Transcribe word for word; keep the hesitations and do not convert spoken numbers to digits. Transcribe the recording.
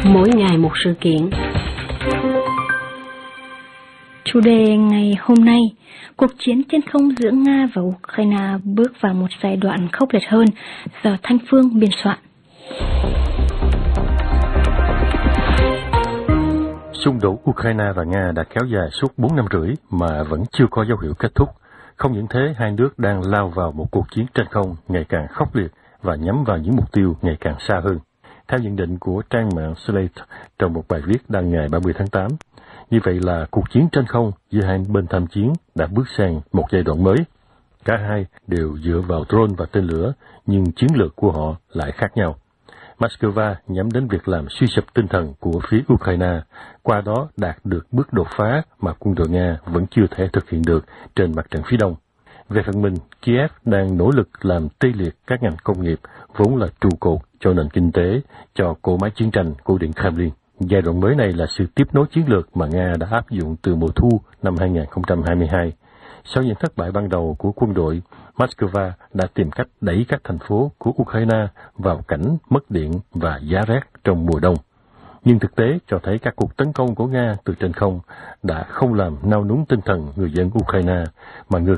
mỗi ngày một sự kiện. Chủ đề ngày hôm nay, cuộc chiến trên không giữa Nga và Ukraine bước vào một giai đoạn khốc liệt hơn do Thanh Phương biên soạn. Xung đột Ukraine và Nga đã kéo dài suốt bốn năm rưỡi mà vẫn chưa có dấu hiệu kết thúc. Không những thế, hai nước đang lao vào một cuộc chiến trên không ngày càng khốc liệt và nhắm vào những mục tiêu ngày càng xa hơn. Theo nhận định của trang mạng Slate trong một bài viết đăng ngày ba mươi tháng tám, như vậy là cuộc chiến trên không giữa hai bên tham chiến đã bước sang một giai đoạn mới. Cả hai đều dựa vào drone và tên lửa, nhưng chiến lược của họ lại khác nhau. Moscow nhắm đến việc làm suy sụp tinh thần của phía Ukraine, qua đó đạt được bước đột phá mà quân đội Nga vẫn chưa thể thực hiện được trên mặt trận phía đông. Về phần mình, Kiev đang nỗ lực làm tê liệt các ngành công nghiệp vốn là trụ cột cho nền kinh tế, cho cỗ máy chiến tranh của Điện Kremlin. Giai đoạn mới này là sự tiếp nối chiến lược mà Nga đã áp dụng từ mùa thu năm hai không hai hai. Sau những thất bại ban đầu của quân đội, Moscow đã tìm cách đẩy các thành phố của Ukraine vào cảnh mất điện và giá rét trong mùa đông. Nhưng thực tế cho thấy các cuộc tấn công của Nga từ trên không đã không làm nao núng tinh thần người dân Ukraine, mà ngược